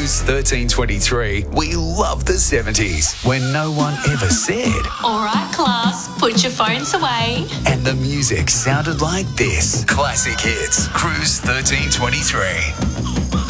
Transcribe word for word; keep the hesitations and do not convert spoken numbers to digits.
Cruise thirteen twenty-three, we love the seventies, when no one ever said. All right, class, put your phones away. And the music sounded like this. Classic Hits, Cruise thirteen twenty-three.